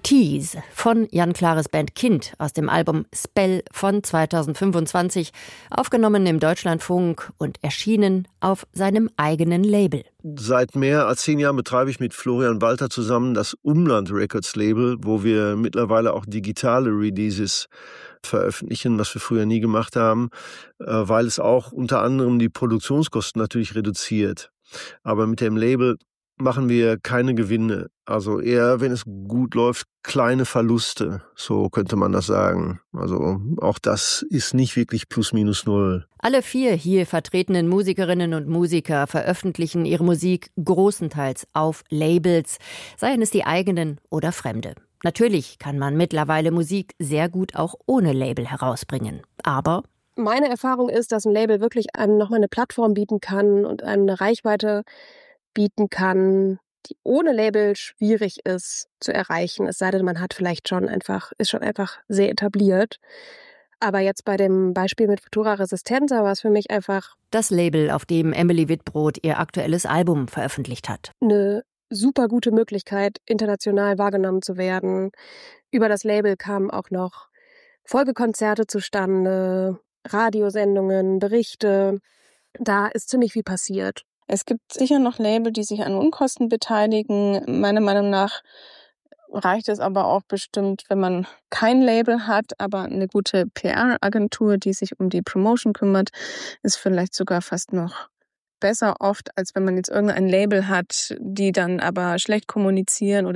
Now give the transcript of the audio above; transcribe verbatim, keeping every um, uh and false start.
Tease von Jan Klares Band Kind aus dem Album Spell von zweitausendfünfundzwanzig, aufgenommen im Deutschlandfunk und erschienen auf seinem eigenen Label. Seit mehr als zehn Jahren betreibe ich mit Florian Walter zusammen das Umland Records Label, wo wir mittlerweile auch digitale Releases veröffentlichen, was wir früher nie gemacht haben, weil es auch unter anderem die Produktionskosten natürlich reduziert. Aber mit dem Label machen wir keine Gewinne. Also eher, wenn es gut läuft, kleine Verluste. So könnte man das sagen. Also auch das ist nicht wirklich plus minus null. Alle vier hier vertretenen Musikerinnen und Musiker veröffentlichen ihre Musik großenteils auf Labels, seien es die eigenen oder fremde. Natürlich kann man mittlerweile Musik sehr gut auch ohne Label herausbringen. Aber meine Erfahrung ist, dass ein Label wirklich einem nochmal eine Plattform bieten kann und einem eine Reichweite bieten kann, die ohne Label schwierig ist zu erreichen. Es sei denn, man hat vielleicht schon einfach, ist schon einfach sehr etabliert. Aber jetzt bei dem Beispiel mit Futura Resistenza war es für mich einfach das Label, auf dem Emily Wittbrod ihr aktuelles Album veröffentlicht hat. Eine super gute Möglichkeit, international wahrgenommen zu werden. Über das Label kamen auch noch Folgekonzerte zustande, Radiosendungen, Berichte. Da ist ziemlich viel passiert. Es gibt sicher noch Label, die sich an Unkosten beteiligen. Meiner Meinung nach reicht es aber auch bestimmt, wenn man kein Label hat, aber eine gute P R-Agentur, die sich um die Promotion kümmert, ist vielleicht sogar fast noch besser oft, als wenn man jetzt irgendein Label hat, die dann aber schlecht kommunizieren oder